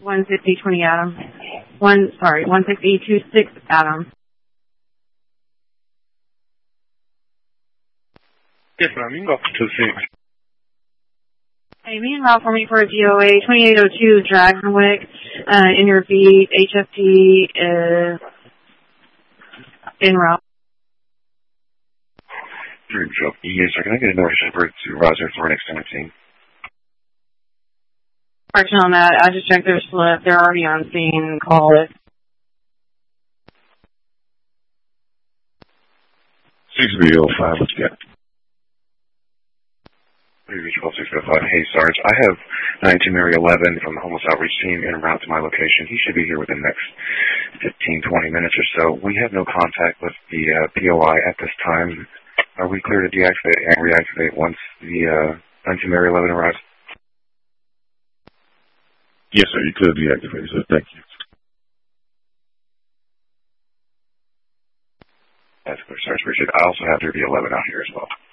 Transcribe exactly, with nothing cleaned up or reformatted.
one sixty twenty Adam. One, sorry, one sixty two six Adam. Yes, ma'am. You can go for two six. Hey, meanwhile for me for a D O A, twenty-eight oh two Dragonwick, uh, in your feed, H F T is en route. Dream Joke. Yes, sir. Can I get a North Shepherd to Roger for an extended team? Correction on that. I just checked their slip. They're already on scene. Call it. six B oh five, let's get. twelve six oh five. Hey, Sarge. I have nineteen Mary eleven from the homeless outreach team en route to my location. He should be here within the next fifteen, twenty minutes or so. We have no contact with the uh, P O I at this time. Are we clear to deactivate and reactivate once the uh, nineteen Mary eleven arrives? Yes, sir. You could deactivate, sir. Thank you. That's clear, Sarge. Appreciate it. I also have their B eleven out here as well.